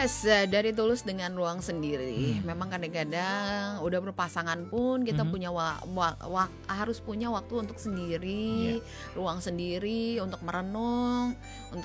Yes, dari tulus dengan ruang sendiri. Memang kadang-kadang udah berpasangan pun kita punya harus punya waktu untuk sendiri, Iya. ruang sendiri untuk merenung, untuk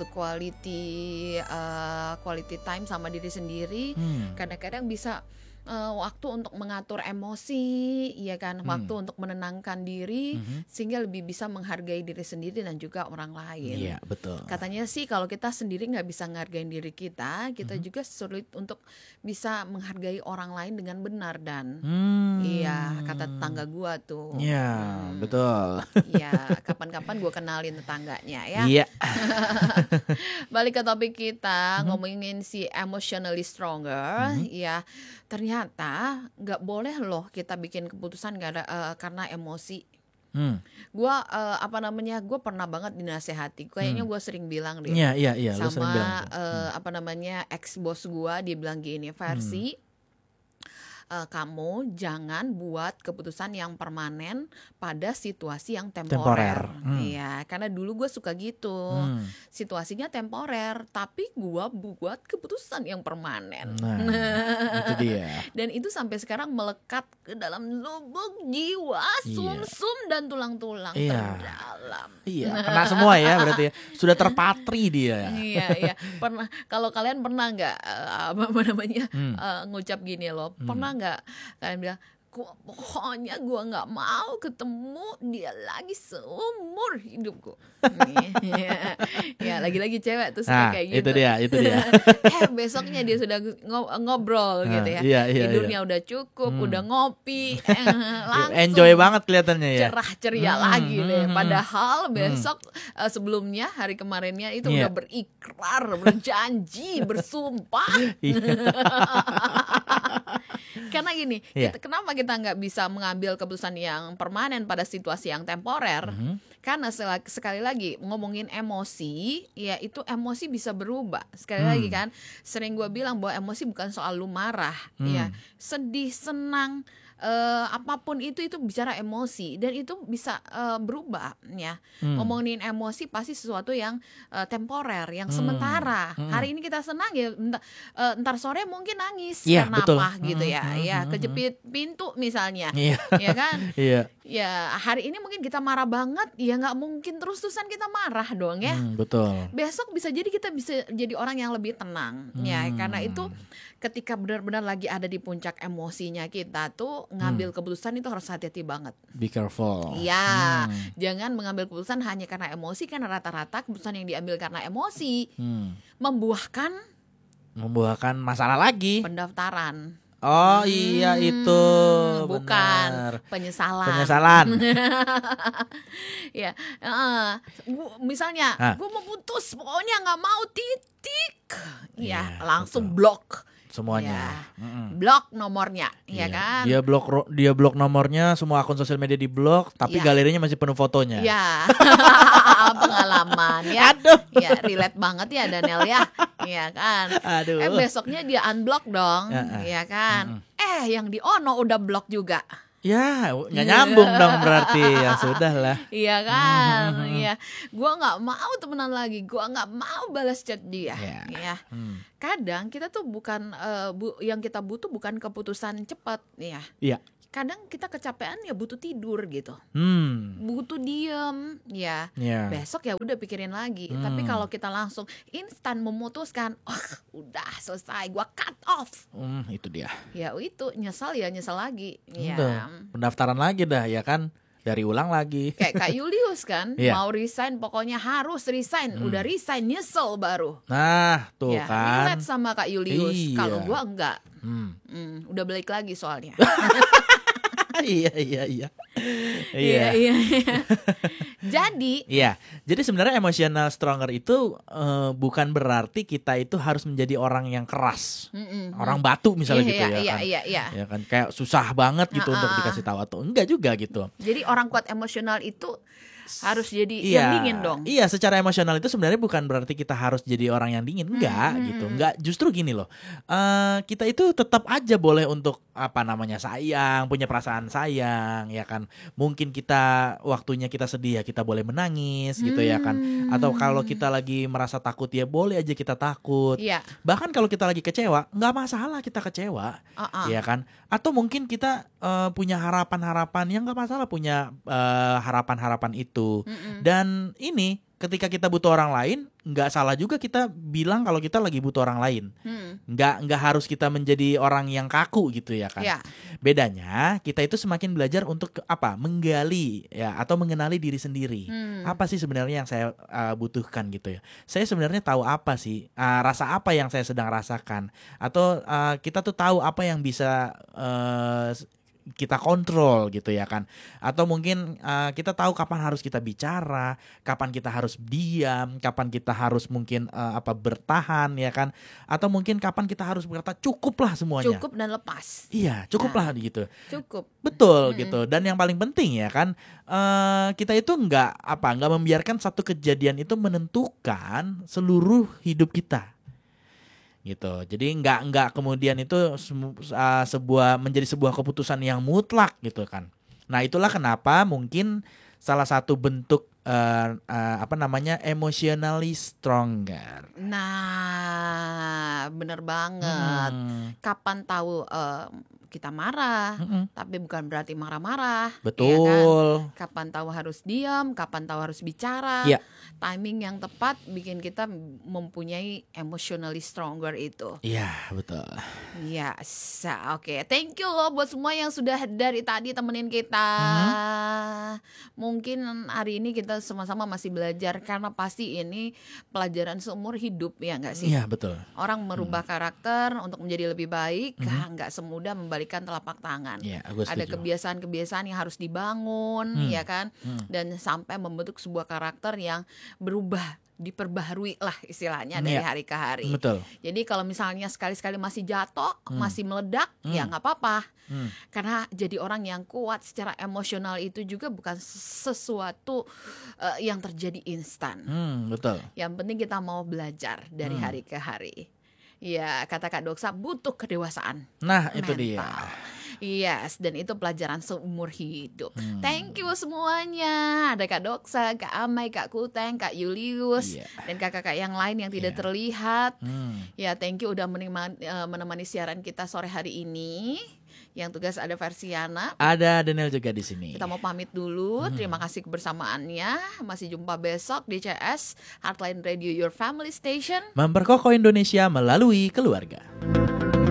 quality time sama diri sendiri. Kadang-kadang bisa waktu untuk mengatur emosi, ya kan, waktu untuk menenangkan diri sehingga lebih bisa menghargai diri sendiri dan juga orang lain. Iya, betul. Katanya sih kalau kita sendiri nggak bisa menghargai diri kita juga sulit untuk bisa menghargai orang lain dengan benar dan iya, kata tetangga gua tuh. Iya, betul. Iya, kapan-kapan gua kenalin tetangganya ya. Iya. Balik ke topik kita, ngomongin si emotionally stronger, ya ternyata nggak boleh loh kita bikin keputusan karena emosi. Gua gue pernah banget dinasehati. Kayaknya gue sering bilang deh. Iya, lu sering Sama bilang. ex bos gua, dia bilang gini, Versi, kamu jangan buat keputusan yang permanen pada situasi yang temporer. Iya, karena dulu gue suka gitu. Situasinya temporer, tapi gue buat keputusan yang permanen. Nah, itu dia. Dan itu sampai sekarang melekat ke dalam lubuk jiwa, sumsum dan tulang-tulang terdalam. Iya, kena semua ya berarti ya. Sudah terpatri dia. Iya. Pernah, kalau kalian pernah nggak ngucap gini loh, pernah nggak kalian bilang, pokoknya gue nggak mau ketemu dia lagi seumur hidupku. Ya, lagi-lagi cewek tuh suka kayak gitu. Itu dia. Besoknya dia sudah ngobrol gitu ya. Iya. Tidurnya udah cukup, udah ngopi, langsung enjoy banget kelihatannya ya. Cerah ceria lagi deh. Padahal besok sebelumnya, hari kemarinnya itu udah berikrar, berjanji, bersumpah. Karena gini, kenapa kita nggak bisa mengambil keputusan yang permanen pada situasi yang temporer? Karena sekali lagi ngomongin emosi, ya itu emosi bisa berubah. Sekali lagi kan, sering gue bilang bahwa emosi bukan soal lu marah, ya sedih, senang, apapun itu bicara emosi dan itu bisa berubah ya. Ngomongin emosi pasti sesuatu yang temporer, yang sementara. Hari ini kita senang ya, ntar sore mungkin nangis karena betul. apa gitu ya, kejepit pintu misalnya, ya kan? Ya hari ini mungkin kita marah banget, ya nggak mungkin terus-terusan kita marah dong ya. Betul. Besok bisa jadi kita bisa jadi orang yang lebih tenang, ya karena itu ketika benar-benar lagi ada di puncak emosinya kita tuh ngambil keputusan itu harus hati-hati banget. Be careful. Iya, jangan mengambil keputusan hanya karena emosi, karena rata-rata keputusan yang diambil karena emosi membuahkan masalah lagi. pendaftaran. Oh iya itu bukan benar. penyesalan. Ya, misalnya gue mau putus, pokoknya nggak mau titik, ya langsung blok semuanya. Blok nomornya, ya kan? Dia blok nomornya, semua akun sosial media di blok, tapi galerinya masih penuh fotonya. Ya, pengalaman ya. Aduh. Ya relate banget ya Daniel ya, ya kan? Aduh. Besoknya dia unblock dong, ya kan? Yang di Ono udah blok juga. Ya, nggak nyambung dong berarti, ya sudah lah. Iya kan, ya. Gua nggak mau temenan lagi, gua nggak mau balas chat dia. Ya. Kadang kita tuh bukan yang kita butuh bukan keputusan cepat, ya. Iya. Kadang kita kecapean ya butuh tidur gitu, butuh diem, ya. Besok ya udah pikirin lagi. Tapi kalau kita langsung instan memutuskan, udah selesai, gua cut off. Itu dia. Ya itu nyesal lagi. Ya. Pendaftaran lagi dah ya kan, dari ulang lagi. Kayak Kak Julius kan, mau resign pokoknya harus resign, udah resign nyesel baru. Nah tuh ya, kan. relate sama Kak Julius. Kalau gua enggak, udah balik lagi soalnya. Iya. Jadi sebenarnya emotional stronger itu bukan berarti kita itu harus menjadi orang yang keras, orang batu misalnya gitu ya kan. Ya kan kayak susah banget gitu untuk dikasih tahu atau enggak juga gitu. Jadi orang kuat emosional itu harus jadi yang dingin dong. Iya, secara emosional itu sebenarnya bukan berarti kita harus jadi orang yang dingin, enggak gitu. Enggak, justru gini loh. Kita itu tetap aja boleh untuk sayang, punya perasaan sayang, ya kan. Mungkin kita waktunya kita sedih ya kita boleh menangis gitu ya kan. Atau kalau kita lagi merasa takut ya boleh aja kita takut. Iya. Bahkan kalau kita lagi kecewa, nggak masalah kita kecewa, ya kan. Atau mungkin kita punya harapan-harapan yang nggak masalah punya harapan-harapan itu. Dan ini ketika kita butuh orang lain, nggak salah juga kita bilang kalau kita lagi butuh orang lain. Nggak harus kita menjadi orang yang kaku gitu ya kan. Yeah. Bedanya kita itu semakin belajar untuk menggali ya atau mengenali diri sendiri. Apa sih sebenarnya yang saya butuhkan gitu ya. Saya sebenarnya tahu apa sih rasa apa yang saya sedang rasakan, atau kita tuh tahu apa yang bisa kita kontrol gitu ya kan. Atau mungkin kita tahu kapan harus kita bicara, kapan kita harus diam, kapan kita harus mungkin bertahan ya kan. Atau mungkin kapan kita harus berkata cukuplah semuanya. Cukup dan lepas. Iya, cukuplah gitu. Cukup. Betul gitu. Dan yang paling penting ya kan, kita itu nggak membiarkan satu kejadian itu menentukan seluruh hidup kita. Gitu. Jadi nggak kemudian itu menjadi sebuah keputusan yang mutlak gitu kan. Nah, itulah kenapa mungkin salah satu bentuk emotionally stronger. Nah, bener banget. Kapan tahu kita marah, tapi bukan berarti marah-marah. Betul. Ya kan? Kapan tahu harus diam, kapan tahu harus bicara. Yeah. Timing yang tepat bikin kita mempunyai emotionally stronger itu. Iya, betul. Yes, oke. Thank you loh buat semua yang sudah dari tadi temenin kita. Mungkin hari ini kita sama-sama masih belajar, karena pasti ini pelajaran seumur hidup, ya nggak sih? Iya, betul. Orang merubah karakter untuk menjadi lebih baik, nggak semudah membalikan telapak tangan. Yeah, ada kebiasaan-kebiasaan yang harus dibangun, ya kan? Dan sampai membentuk sebuah karakter yang berubah, diperbaharui lah istilahnya dari hari ke hari. Betul. Jadi kalau misalnya sekali-sekali masih jatuh, masih meledak, ya nggak apa-apa. Karena jadi orang yang kuat secara emosional itu juga bukan sesuatu yang terjadi instan. Betul. Yang penting kita mau belajar dari hari ke hari. Ya, kata Kak Doksa, butuh kedewasaan. Nah, mental. Itu dia. Yes, dan itu pelajaran seumur hidup. Thank you semuanya. Ada Kak Doksa, Kak Amai, Kak Kuteng, Kak Julius, dan kakak-kakak yang lain yang tidak terlihat. Ya, thank you udah menemani siaran kita sore hari ini. Yang tugas ada Versiana. Ada Daniel juga di sini. Kita mau pamit dulu. Terima kasih kebersamaannya. Masih jumpa besok di CS Heartline Radio, Your Family Station. Memperkokoh Indonesia melalui keluarga.